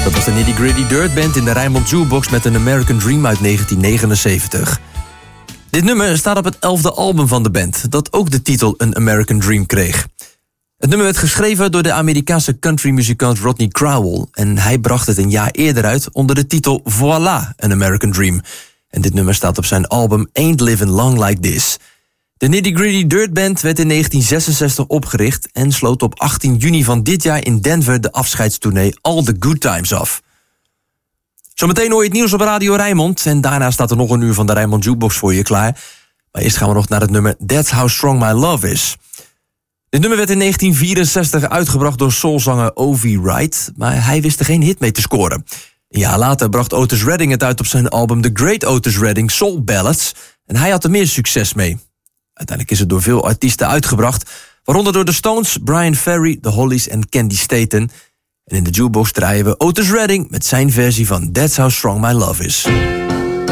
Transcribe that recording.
Dat was de Nitty Gritty Dirt Band in de Rijnmond Jukebox met een American Dream uit 1979. Dit nummer staat op het 11e album van de band, dat ook de titel An American Dream kreeg. Het nummer werd geschreven door de Amerikaanse countrymuzikant Rodney Crowell en hij bracht het een jaar eerder uit onder de titel Voila, An American Dream. En dit nummer staat op zijn album Ain't Living Long Like This. De Nitty Gritty Dirt Band werd in 1966 opgericht en sloot op 18 juni van dit jaar in Denver de afscheidstournee All the Good Times af. Zometeen hoor je het nieuws op Radio Rijnmond en daarna staat er nog een uur van de Rijnmond Jukebox voor je klaar. Maar eerst gaan we nog naar het nummer That's How Strong My Love Is. Dit nummer werd in 1964 uitgebracht door soulzanger Ovi Wright, maar hij wist er geen hit mee te scoren. Een jaar later bracht Otis Redding het uit op zijn album The Great Otis Redding Soul Ballads en hij had er meer succes mee. Uiteindelijk is het door veel artiesten uitgebracht, waaronder door de Stones, Brian Ferry, The Hollies en Candy Staten. En in de jukebox draaien we Otis Redding met zijn versie van That's How Strong My Love Is.